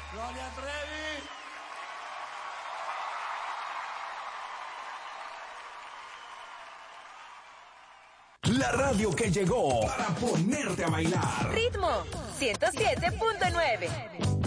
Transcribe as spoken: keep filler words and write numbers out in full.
Gloria Trevi. La radio que llegó para ponerte a bailar. Ritmo ciento siete punto nueve.